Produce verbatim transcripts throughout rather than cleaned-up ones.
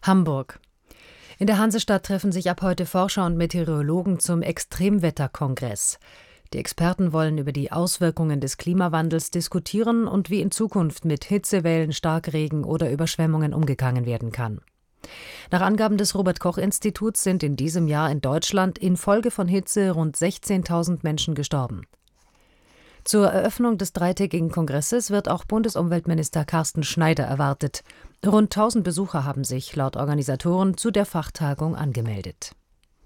Hamburg. In der Hansestadt treffen sich ab heute Forscher und Meteorologen zum Extremwetterkongress. Die Experten wollen über die Auswirkungen des Klimawandels diskutieren und wie in Zukunft mit Hitzewellen, Starkregen oder Überschwemmungen umgegangen werden kann. Nach Angaben des Robert-Koch-Instituts sind in diesem Jahr in Deutschland infolge von Hitze rund sechzehntausend Menschen gestorben. Zur Eröffnung des dreitägigen Kongresses wird auch Bundesumweltminister Carsten Schneider erwartet. Rund tausend Besucher haben sich laut Organisatoren zu der Fachtagung angemeldet.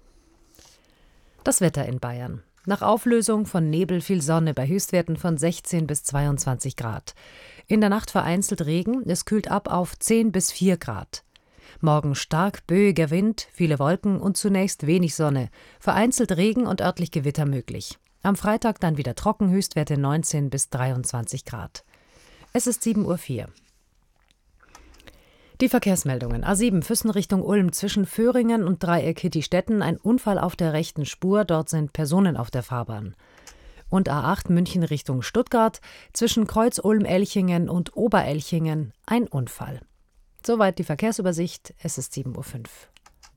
Das Wetter in Bayern. Nach Auflösung von Nebel viel Sonne bei Höchstwerten von sechzehn bis zweiundzwanzig Grad. In der Nacht vereinzelt Regen, es kühlt ab auf zehn bis vier Grad. Morgen stark böiger Wind, viele Wolken und zunächst wenig Sonne, vereinzelt Regen und örtlich Gewitter möglich. Am Freitag dann wieder trocken, Höchstwerte neunzehn bis dreiundzwanzig Grad. Es ist sieben Uhr vier. Die Verkehrsmeldungen. A sieben Füssen Richtung Ulm zwischen Föhringen und Dreieck Hittistetten. Ein Unfall auf der rechten Spur, dort sind Personen auf der Fahrbahn. Und A acht München Richtung Stuttgart zwischen Kreuz Ulm-Elchingen und Oberelchingen. Ein Unfall. Soweit die Verkehrsübersicht. Es ist sieben Uhr fünf.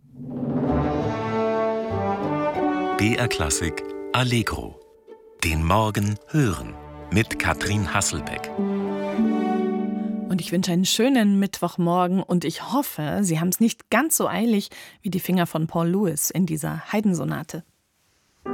B R Klassik Allegro. Den Morgen hören mit Katrin Hasselbeck. Und ich wünsche einen schönen Mittwochmorgen und ich hoffe, Sie haben es nicht ganz so eilig wie die Finger von Paul Lewis in dieser Haydn-Sonate.